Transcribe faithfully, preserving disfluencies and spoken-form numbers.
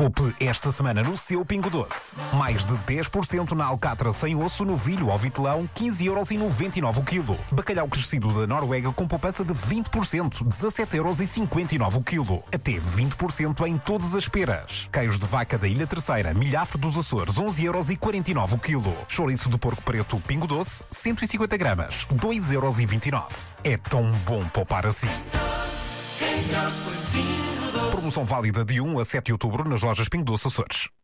Poupe esta semana no seu Pingo Doce. Mais de dez por cento na alcatra sem osso, novilho ou vitelão, quinze euros e noventa e nove o quilo. Bacalhau crescido da Noruega com poupança de vinte por cento, dezassete euros e cinquenta e nove o quilo. Até vinte por cento em todas as peras. Queijos de vaca da Ilha Terceira, milhafre dos Açores, onze euros e quarenta e nove o quilo. Chouriço de porco preto Pingo Doce, cento e cinquenta gramas, dois euros e vinte e nove. É tão bom poupar assim. Promoção válida de um a sete de outubro nas lojas Pingo Doce Açores.